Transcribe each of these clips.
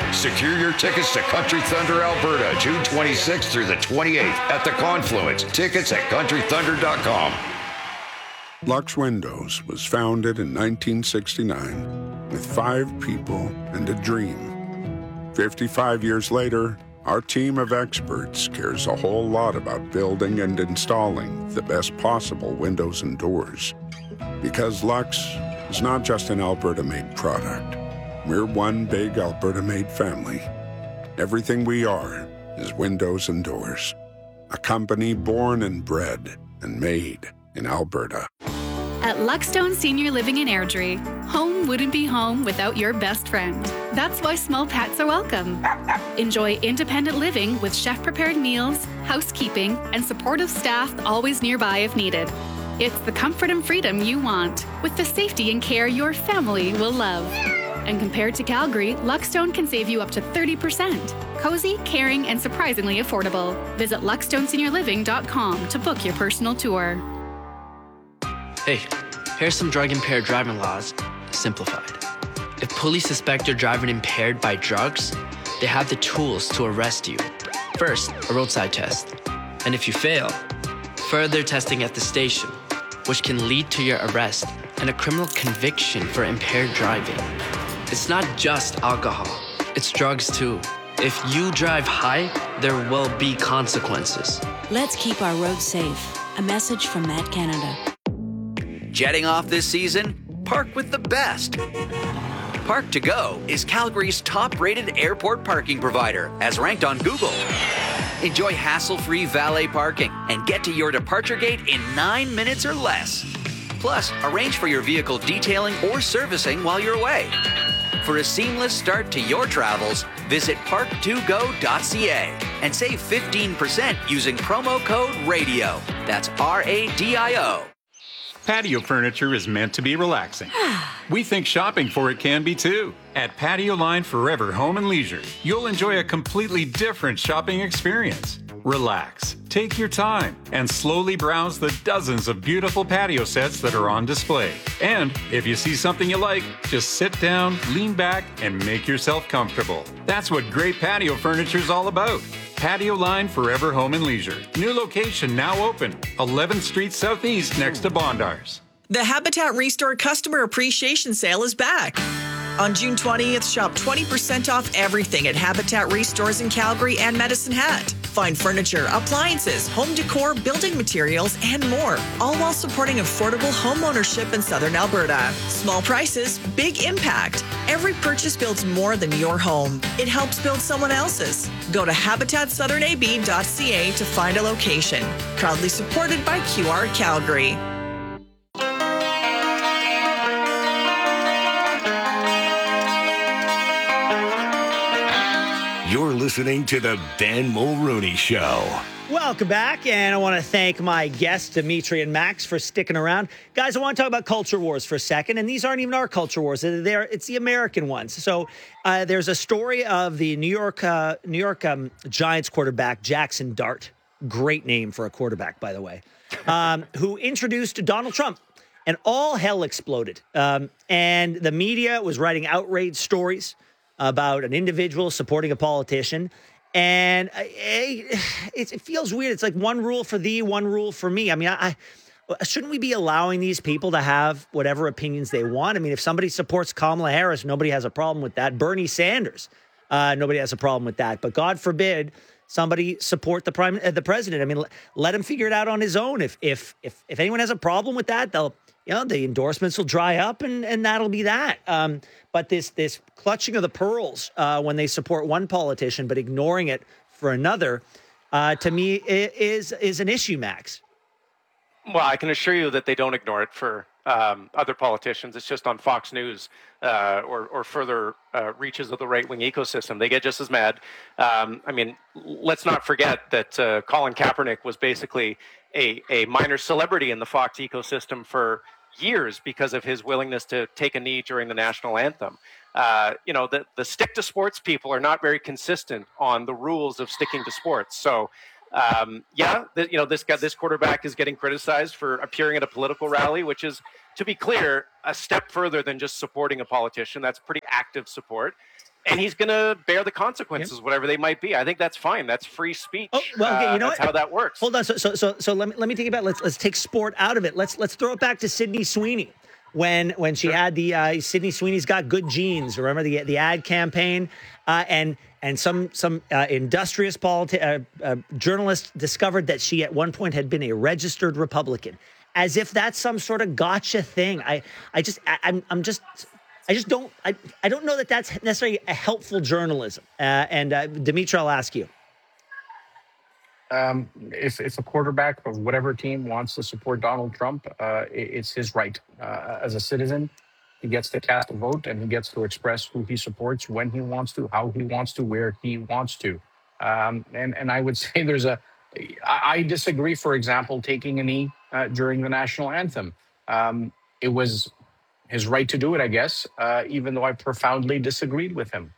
Secure your tickets to Country Thunder Alberta, June 26th through the 28th at the Confluence. Tickets at countrythunder.com. Lux Windows was founded in 1969 with 5 people and a dream. 55 years later, our team of experts cares a whole lot about building and installing the best possible windows and doors. Because Lux is not just an Alberta-made product. We're one big Alberta-made family. Everything we are is windows and doors. A company born and bred and made in Alberta. At Luckstone Senior Living in Airdrie, home wouldn't be home without your best friend. That's why small pets are welcome. Enjoy independent living with chef-prepared meals, housekeeping, and supportive staff always nearby if needed. It's the comfort and freedom you want, with the safety and care your family will love. And compared to Calgary, Luckstone can save you up to 30%. Cozy, caring, and surprisingly affordable. Visit luckstoneseniorliving.com to book your personal tour. Hey, here's some drug-impaired driving laws, simplified. If police suspect you're driving impaired by drugs, they have the tools to arrest you. First, a roadside test. And if you fail, further testing at the station, which can lead to your arrest and a criminal conviction for impaired driving. It's not just alcohol, it's drugs too. If you drive high, there will be consequences. Let's keep our roads safe. A message from Matt Canada. Jetting off this season? Park with the best. Park to Go is Calgary's top-rated airport parking provider, as ranked on Google. Enjoy hassle-free valet parking and get to your departure gate in 9 minutes or less. Plus, arrange for your vehicle detailing or servicing while you're away. For a seamless start to your travels, visit park2go.ca and save 15% using promo code RADIO. That's RADIO. Patio furniture is meant to be relaxing. We think shopping for it can be too. At Patio Line Forever Home and Leisure, you'll enjoy a completely different shopping experience. Relax, take your time, and slowly browse the dozens of beautiful patio sets that are on display. And if you see something you like, just sit down, lean back, and make yourself comfortable. That's what great patio furniture is all about. Patio Line Forever Home and Leisure. New location now open, 11th Street Southeast next to Bondars. The Habitat Restore Customer Appreciation Sale is back. On June 20th, shop 20% off everything at Habitat Restores in Calgary and Medicine Hat. Find furniture, appliances, home decor, building materials, and more, all while supporting affordable home ownership in Southern Alberta. Small prices, big impact. Every purchase builds more than your home. It helps build someone else's. Go to habitatsouthernab.ca to find a location. Proudly supported by QR Calgary. You're listening to the Ben Mulrooney Show. Welcome back, and I want to thank my guests, Dimitri and Max, for sticking around. Guys, I want to talk about culture wars for a second, and these aren't even our culture wars. It's the American ones. So there's a story of the New York Giants quarterback, Jackson Dart. Great name for a quarterback, by the way, who introduced Donald Trump. And all hell exploded. And the media was writing outrage stories about an individual supporting a politician. And it feels weird. It's like one rule for thee, one rule for me. I mean, shouldn't we be allowing these people to have whatever opinions they want? I mean, if somebody supports Kamala Harris, nobody has a problem with that. Bernie Sanders, nobody has a problem with that. But God forbid somebody support the president. I mean, let him figure it out on his own. If anyone has a problem with that, the endorsements will dry up, and that'll be that. But this clutching of the pearls when they support one politician but ignoring it for another, to me, is an issue, Max. Well, I can assure you that they don't ignore it for other politicians. It's just on Fox News or further reaches of the right-wing ecosystem. They get just as mad. I mean, let's not forget that Colin Kaepernick was basically a minor celebrity in the Fox ecosystem for years because of his willingness to take a knee during the national anthem. The stick to sports people are not very consistent on the rules of sticking to sports. So, this quarterback is getting criticized for appearing at a political rally, which is, to be clear, a step further than just supporting a politician. That's pretty active support. And he's going to bear the consequences, whatever they might be. I think that's fine. That's free speech. Oh, well, okay, you know that's how that works. Hold on. So let me take it back. Let's take sport out of it. Let's throw it back to Sydney Sweeney when she had the Sydney Sweeney's Got Good Genes. Remember the ad campaign and some industrious journalist discovered that she at one point had been a registered Republican, as if that's some sort of gotcha thing. I don't know that that's necessarily a helpful journalism. Dimitri, I'll ask you. If a quarterback of whatever team wants to support Donald Trump, it's his right. As a citizen, he gets to cast a vote and he gets to express who he supports, when he wants to, how he wants to, where he wants to. And I would say I disagree, for example, taking a knee during the national anthem. It was his right to do it, I guess, even though I profoundly disagreed with him.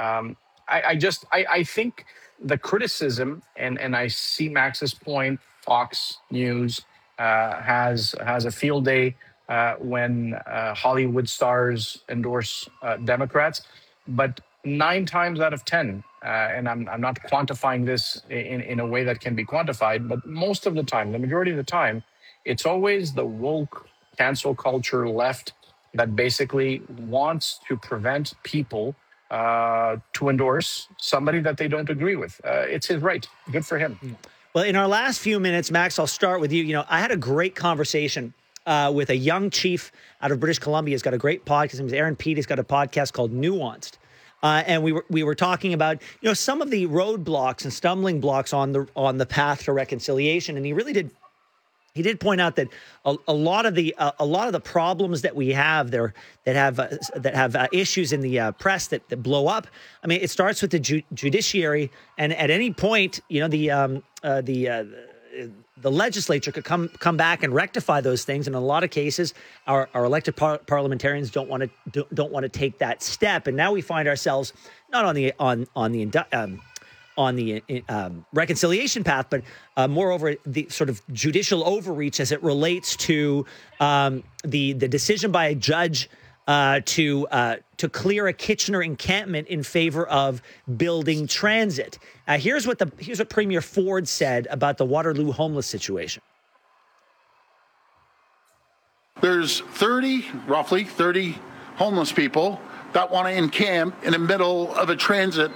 I think the criticism, and I see Max's point, Fox News has a field day when Hollywood stars endorse Democrats, but 9 times out of 10, and I'm not quantifying this in a way that can be quantified, but most of the time, the majority of the time, it's always the woke cancel culture left that basically wants to prevent people to endorse somebody that they don't agree with. It's his right. Good for him. Well, in our last few minutes, Max, I'll start with you. You know, I had a great conversation with a young chief out of British Columbia. He's got a great podcast. His name is Aaron Pete. He's got a podcast called Nuanced. And we were talking about, you know, some of the roadblocks and stumbling blocks on the path to reconciliation. And he really did. He did point out that a lot of the problems that we have there that have issues in the press that blow up. I mean, it starts with the judiciary, and at any point, you know, the legislature could come back and rectify those things. And in a lot of cases, our elected parliamentarians don't want to take that step. And now we find ourselves not on the reconciliation path, but moreover, the sort of judicial overreach as it relates to the decision by a judge to clear a Kitchener encampment in favor of building transit. Here's what Premier Ford said about the Waterloo homeless situation. There's roughly 30 homeless people that want to encamp in the middle of a transit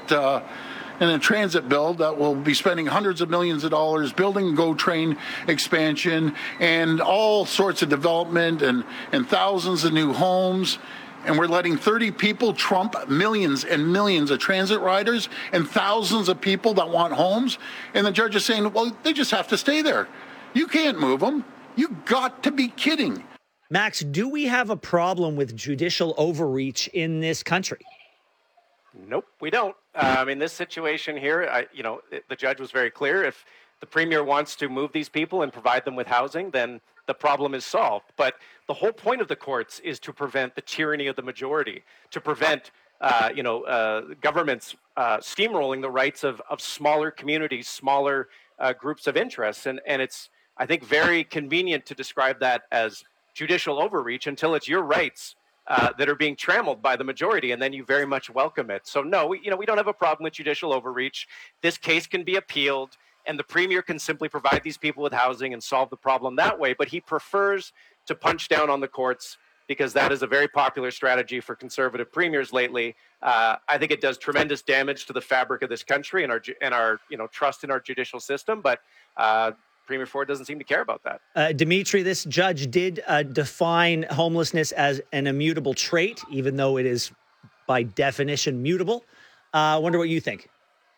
build that will be spending hundreds of millions of dollars building GO train expansion and all sorts of development and thousands of new homes. And we're letting 30 people trump millions and millions of transit riders and thousands of people that want homes. And the judge is saying, well, they just have to stay there. You can't move them. You got to be kidding. Max, do we have a problem with judicial overreach in this country? Nope, we don't. In this situation here, the judge was very clear. If the premier wants to move these people and provide them with housing, then the problem is solved. But the whole point of the courts is to prevent the tyranny of the majority, to prevent governments steamrolling the rights of smaller communities, smaller groups of interests. And it's, I think, very convenient to describe that as judicial overreach until it's your rights that are being trammeled by the majority, and then you very much welcome it. So no, we don't have a problem with judicial overreach. This case can be appealed, and the premier can simply provide these people with housing and solve the problem that way. But he prefers to punch down on the courts because that is a very popular strategy for conservative premiers lately. I think it does tremendous damage to the fabric of this country and our trust in our judicial system. But Premier Ford doesn't seem to care about that. Dimitri, this judge did define homelessness as an immutable trait, even though it is by definition mutable. I wonder what you think.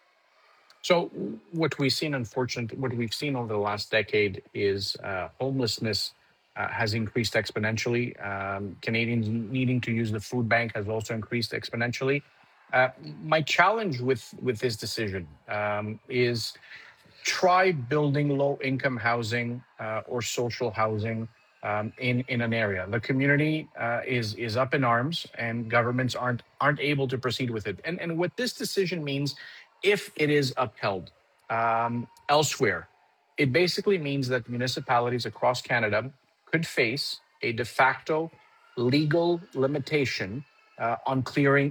So what we've seen over the last decade is homelessness has increased exponentially. Canadians needing to use the food bank has also increased exponentially. My challenge with this decision is try building low-income housing or social housing in an area. The community is up in arms, and governments aren't able to proceed with it. And what this decision means, if it is upheld elsewhere, it basically means that municipalities across Canada could face a de facto legal limitation on clearing